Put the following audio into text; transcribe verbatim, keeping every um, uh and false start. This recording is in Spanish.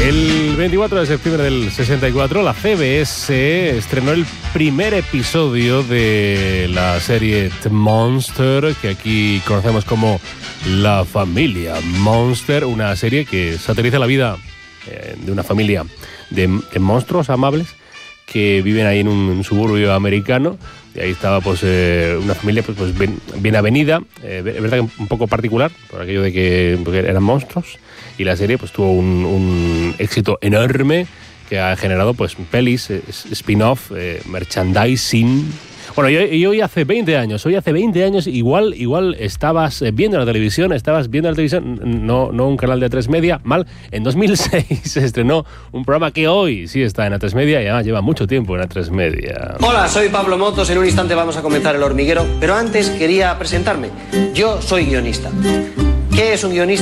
El veinticuatro de septiembre del sesenta y cuatro, la C B S estrenó el primer episodio de la serie The Monster, que aquí conocemos como La Familia Monster, una serie que satiriza la vida eh, de una familia de, de monstruos amables que viven ahí en un, un suburbio americano. Y ahí estaba pues eh, una familia pues, pues bien, bien avenida, eh, es verdad que un poco particular, por aquello de que porque eran monstruos, y la serie pues tuvo un, un éxito enorme que ha generado pues pelis, eh, spin-off, eh, merchandising. Bueno, y, y hoy hace veinte años, hoy hace veinte años igual, igual estabas viendo la televisión, estabas viendo la televisión, no, no un canal de A tres Media, mal, en dos mil seis se estrenó un programa que hoy sí está en A tres Media y además lleva mucho tiempo en A tres Media. Hola, soy Pablo Motos, en un instante vamos a comentar El Hormiguero, pero antes quería presentarme. Yo soy guionista. ¿Qué es un guionista?